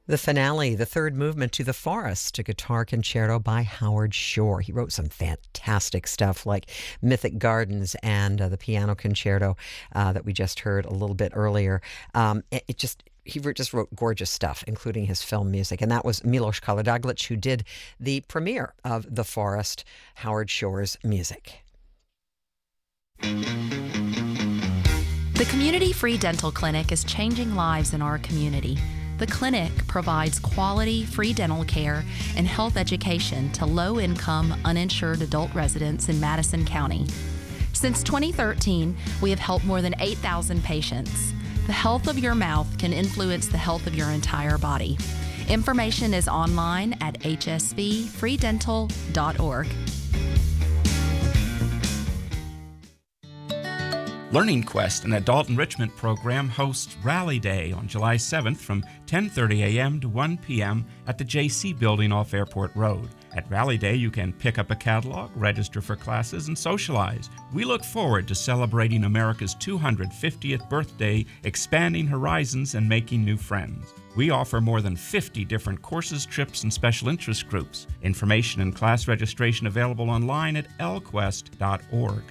The finale, the third movement to The Forest, a guitar concerto by Howard Shore. He wrote some fantastic stuff like Mythic Gardens and the piano concerto that we just heard a little bit earlier. He just wrote gorgeous stuff, including his film music. And that was Milos Karadzic, who did the premiere of The Forest, Howard Shore's music. The Community Free Dental Clinic is changing lives in our community. The clinic provides quality, free dental care and health education to low-income, uninsured adult residents in Madison County. Since 2013, we have helped more than 8,000 patients. The health of your mouth can influence the health of your entire body. Information is online at hsvfreedental.org. Learning Quest, an adult enrichment program, hosts Rally Day on July 7th from 10:30 a.m. to 1 p.m. at the JC Building off Airport Road. At Rally Day, you can pick up a catalog, register for classes, and socialize. We look forward to celebrating America's 250th birthday, expanding horizons, and making new friends. We offer more than 50 different courses, trips, and special interest groups. Information and class registration available online at lquest.org.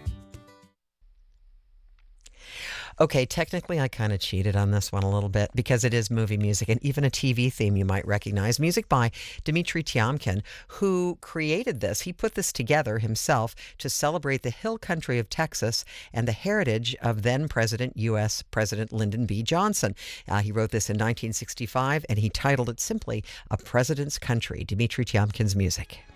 Okay, technically I kind of cheated on this one a little bit because it is movie music and even a TV theme you might recognize. Music by Dmitri Tiomkin, who created this. He put this together himself to celebrate the hill country of Texas and the heritage of then U.S. President Lyndon B. Johnson. He wrote this in 1965 and he titled it simply A President's Country. Dmitri Tiomkin's music.